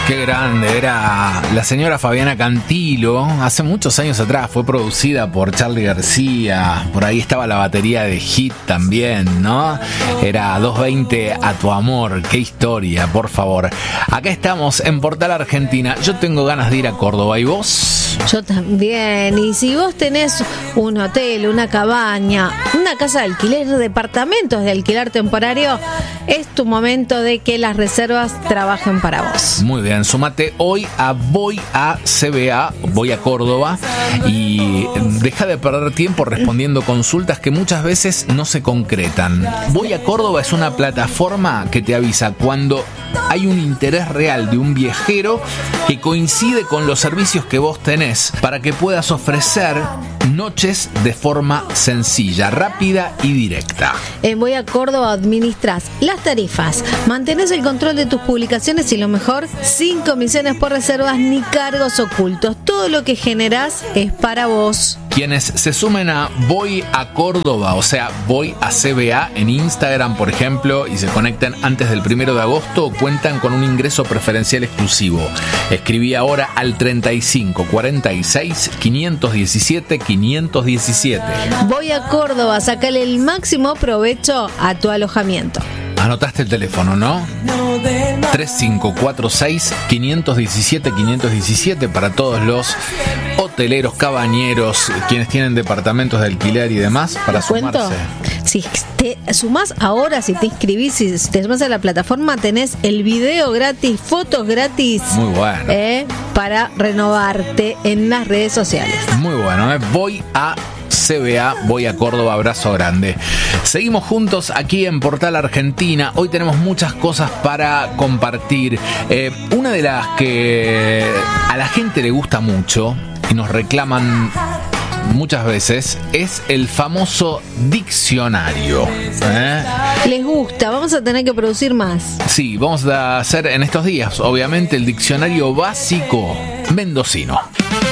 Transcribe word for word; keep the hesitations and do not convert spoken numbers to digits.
Qué grande, era la señora Fabiana Cantilo, hace muchos años atrás, fue producida por Charly García, por ahí estaba la batería de Hit también, ¿no? Era doscientos veinte a tu amor, qué historia, por favor. Acá estamos en Portal Argentina, yo tengo ganas de ir a Córdoba, ¿y vos? Yo también, y si vos tenés un hotel, una cabaña, una casa de alquiler, departamentos de alquiler temporario, es tu momento de que las reservas trabajen para vos. Muy bien, sumate hoy a Voy a C B A, Voy a Córdoba, y deja de perder tiempo respondiendo consultas que muchas veces no se concretan. Voy a Córdoba es una plataforma que te avisa cuando hay un interés real de un viajero que coincide con los servicios que vos tenés para que puedas ofrecer noches de forma sencilla, rápida y directa. En Voy a Córdoba administras las tarifas, mantenés el control de tus publicaciones y lo mejor, sin comisiones por reservas ni cargos ocultos. Todo lo que generás es para vos. Quienes se sumen a Voy a Córdoba, o sea, Voy a C B A en Instagram, por ejemplo, y se conecten antes del primero de agosto, cuentan con un ingreso preferencial exclusivo. Escribí ahora al treinta y cinco cuarenta y seis quinientos diecisiete quinientos diecisiete. Voy a Córdoba, sacale el máximo provecho a tu alojamiento. Anotaste el teléfono, ¿no? tres cinco cuatro seis quinientos diecisiete quinientos diecisiete para todos los hoteleros, cabañeros, quienes tienen departamentos de alquiler y demás, para sumarse. ¿Cuento? Si te sumás ahora, si te inscribís, si te sumás a la plataforma, tenés el video gratis, fotos gratis. Muy bueno. Eh, para renovarte en las redes sociales. Muy bueno, ¿eh? Voy a C B A, Voy a Córdoba, abrazo grande. Seguimos juntos aquí en Portal Argentina. Hoy tenemos muchas cosas para compartir. Eh, una de las que a la gente le gusta mucho y nos reclaman muchas veces es el famoso diccionario. ¿Eh? Les gusta, vamos a tener que producir más. Sí, vamos a hacer en estos días, obviamente, el diccionario básico mendocino.